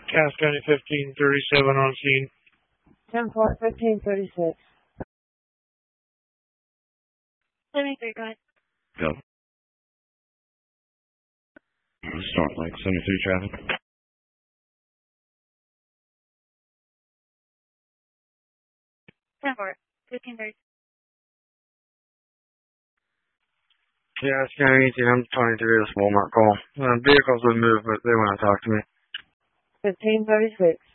Cass County 1537 on scene. 10-4, 1536. 73, go ahead. Go. Start like 73 traffic. 10-4, 1536. Cass County 18, I'm 23, this Walmart call. Vehicles would move, but they want to talk to me. 1536.